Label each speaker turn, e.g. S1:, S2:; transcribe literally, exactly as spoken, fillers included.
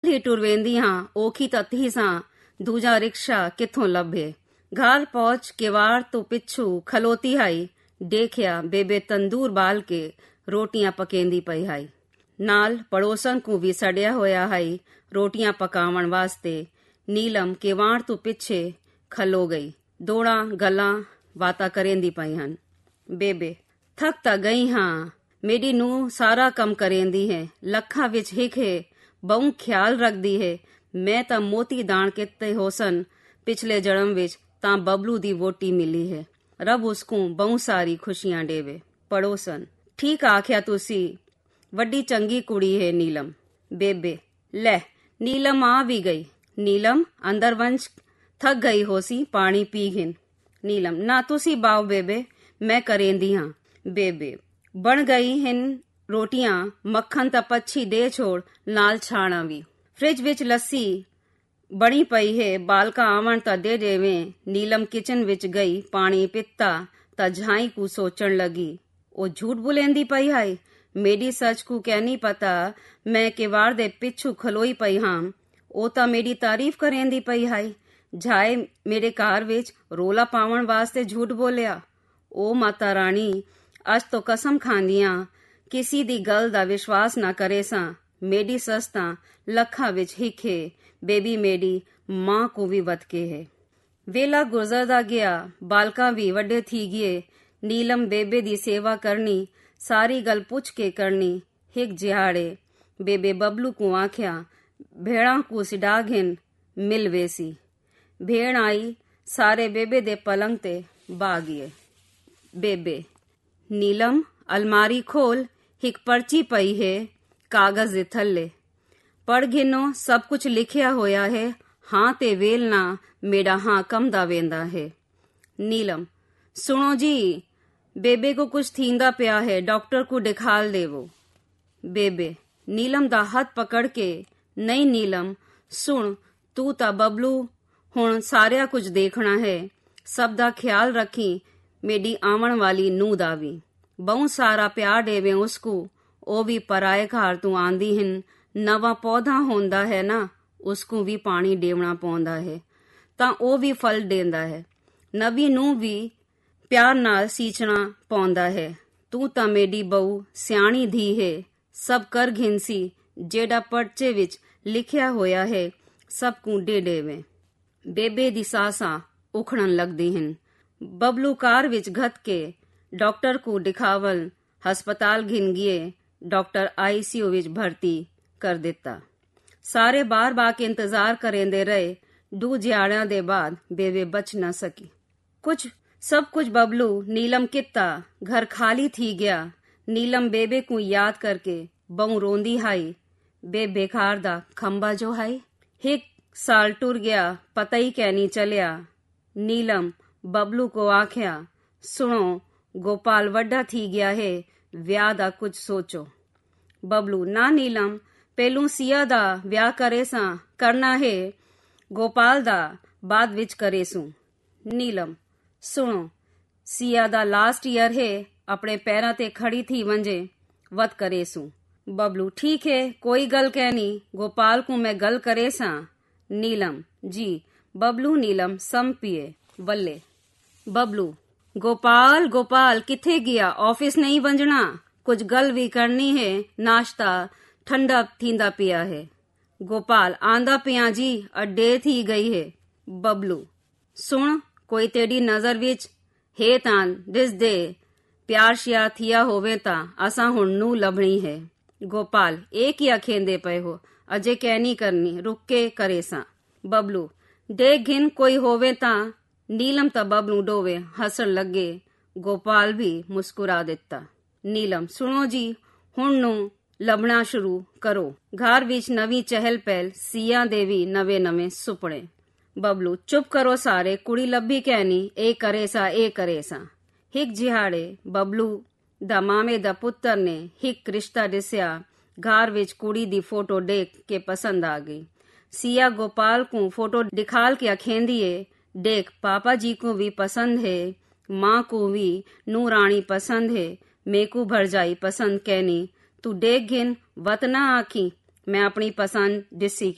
S1: थी टुर वेंदी हां ओखी तथी सां दूजा रिक्शा किथों लभे। घर पहुंच किवाड़ तो पिछू खलोती हाई देखिया बेबे तंदूर बाल के रोटियां पकेंदी पई हाई। नाल पड़ोसन को भी सड़िया होया हाई रोटियां पकावण वास्ते। नीलम किवाड़ तो पिछे खलो गई। दोड़ा गल्लां बाता करेंदी पई हन। बेबे थक ता गई हां, मेरी नूह सारा कम करेंदी है, लखा विच हिक है, बहु ख्याल रखदी है। मैं ता मोती दाण किते होसन पिछले जन्म विच तां बबलू दी वोटी मिली है। रब उसको बहु सारी खुशियां देवे। पड़ोसन ठीक आख्या तुसी, वड्डी चंगी कुड़ी है नीलम। बेबे ले नीलम आ भी गई। नीलम अंदर वंश थक गई होसी, पानी पी घिन। नीलम ना तुसी बाव बेबे, मैं करेंदी हां। बेबे बन गई हिन रोटियां, मक्खन ता पच्छी दे छोड़, नाल छाणा भी। फ्रिज विच लस्सी बनी पई है, बालका आवण ता दे देवे। नीलम किचन विच गई, पानी पिता ता झाई को सोचण लगी। ओ झूठ बुलेंदी पई हाई, मेरी सच को कहनी पता। मैं किवाड़ दे पिछू खलोई पई हां, ओ ता मेरी तारीफ करेंदी पई हाई। झाए मेरे कार विच रोला पावण वास्ते झूठ बोलिया। ओ माता रानी, अज तो कसम खांदियां किसी दी गल दा विश्वास ना करे सां। मेरी सस तां लखा विच हिक है, बेबी मेरी मां को भी वधके है। वेला गुजरदा गया, बालका भी वड्डे थी गए। नीलम बेबे दी सेवा करनी, सारी गल पुछ के करनी। हिक जिहाड़े बेबे बबलू को आख्या भेड़ा को सिडा घिन मिल वेसी। भेड़ आई, सारे बेबे दे पलंग ते बागिए। बेबे नीलम अलमारी खोल, हिक पर्ची पई है कागज दे थल्ले। पढ़ घिनो, सब कुछ लिखिया होया है। हाँ ते वेलना मेरा हाँ कम दा वेंदा है। नीलम सुनो जी, बेबे को कुछ थींदा पिया है, डॉक्टर को दिखाल देवो। बेबे नीलम दा हथ पकड़ के, नहीं नीलम सुन, तू ता बबलू हुण सारिया कुछ देखना है, सब दा ख्याल रखी। मेरी आवन वाली नूह दा भी बहु सारा प्यार देवे उसको। ओ भी पराए घर तू आंदी हिन, नवा पौधा होंदा है ना, उसको भी पानी देवना पौंदा है तां ओ भी फल देंदा है। नवी नूह भी प्यार नाल सींचना पौंदा है। तू तां मेरी बहु सियाणी धी है, सब कर घिनसी जेड़ा पर्चे विच लिखिया होया है, सब को दे देवे। बेबे दी सासा उखड़न लगदी हिन। बबलू कार विच घत के डॉक्टर को दिखावल हस्पताल घिन गिए। डॉक्टर आईसीयू विच भर्ती कर दिता। सारे बार बार के इंतजार करेंदे रहे। दो जियाड़ियां दे बाद बेबे बच न सकी। कुछ सब कुछ बबलू नीलम किता, घर खाली थी गया। नीलम बेबे को याद करके बहु रोंदी हाई। बेबे खार दा खंबा जो हाई। हिक साल टुर गया, पता ही कैनी चलिया। नीलम बबलू को आख्या सुनो, गोपाल वड्डा थी गया है, व्याह दा कुछ सोचो। बबलू ना नीलम, पेलू सिया दा व्याह करे सां करना है, गोपाल दा बाद विच करे सूं। नीलम सुनो, सिया दा लास्ट ईयर है, अपने पैरां ते खड़ी थी वंजे वत करे सूं। बबलू ठीक है, कोई गल कहनी, गोपाल को मैं गल करे सां। नीलम जी। बबलू नीलम सम पिए वल्ले। बबलू गोपाल गोपाल किथे गया, ऑफिस नहीं वंजना, कुछ गल भी करनी है, नाश्ता ठंडा थींदा पिया है। गोपाल आंदा पिया जी, अड्डे थी गई है। बबलू सुन, कोई तेरी नजर विच हे तां दिस दे, प्यार शिया थिया होवे तां असां हुण नूं लभणी है। गोपाल ए किया खेंदे पे हो, अजे कहनी करनी, रुक के करे सां। बबलू देख घिन कोई होवे तां। नीलम ता बबलू डोवे हसन लगे। गोपाल भी मुस्कुरा दिता। नीलम सुनो जी, हुण नूं लभना शुरू करो। घर विच नवी चहल पहल, सिया देवी नवे नवे सुपने। बबलू चुप करो सारे, कुड़ी लभी कहनी, ए करे सा ए करे सा। हिक जिहाड़े बबलू दा मामे दा पुत्र ने हिक रिश्ता दिसिया। घर विच कुड़ी दी फोटो देख के पसंद आ गई। सिया गोपाल को फोटो दिखाल के अखेंदी है, देख पापा जी को भी पसंद है, माँ को भी नू रानी पसंद है, मेकू भरजाई पसंद कहनी। तू देख घिन वत ना आखी, मैं अपनी पसंद दिसी